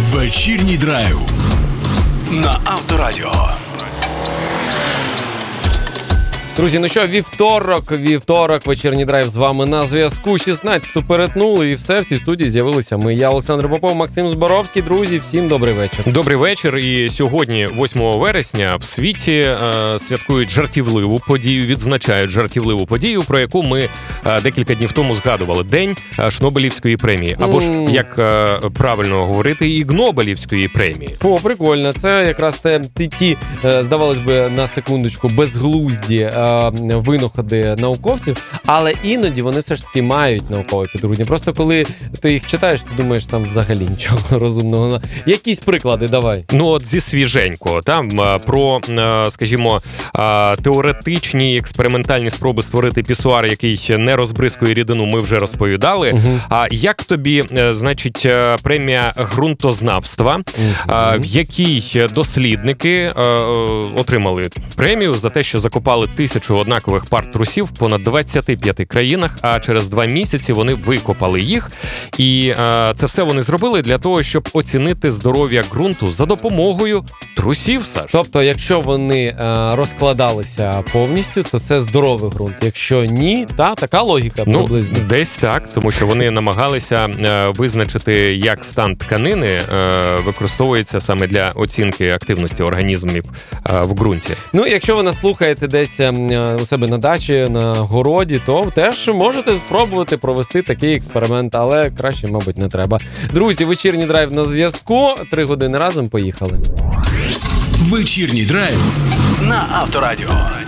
Вечірній драйв на Авторадіо. Друзі, ну що, вівторок, вечірній драйв з вами на зв'язку. 16-ту перетнули і все, в цій студії з'явилися ми. Я Олександр Попов, Максим Зборовський. Друзі, всім добрий вечір. Добрий вечір. І сьогодні, 8 вересня, в світі святкують жартівливу подію, відзначають жартівливу подію, про яку ми декілька днів тому згадували. День Шнобелівської премії. Або ж, як правильно говорити, Ігнобелівської премії. О, прикольно. Це якраз ті, здавалось би, на секундочку, безглузді винаходи науковців, але іноді вони все ж таки мають наукове підґрунтя. Просто коли ти їх читаєш, ти думаєш, там взагалі нічого розумного. Якісь приклади, давай. Ну от зі свіженького, там про, скажімо, теоретичні експериментальні спроби створити пісуар, який не розбризкує рідину, ми вже розповідали. А як тобі, значить, премія ґрунтознавства, в якій дослідники отримали премію за те, що закопали 1000 однакових пар трусів в понад 25 країнах, а через 2 місяці вони викопали їх. І це все вони зробили для того, щоб оцінити здоров'я ґрунту за допомогою трусів, Саш. Тобто, якщо вони розкладалися повністю, то це здоровий ґрунт. Якщо ні, така логіка приблизно. Ну, десь так, тому що вони намагалися визначити, як стан тканини використовується саме для оцінки активності організмів в ґрунті. Ну, якщо ви нас слухаєте десь у себе на дачі, на городі, то теж можете спробувати провести такий експеримент, але краще, мабуть, не треба. Друзі, вечірній драйв на зв'язку. 3 години разом, поїхали. Вечірній драйв на Авторадіо.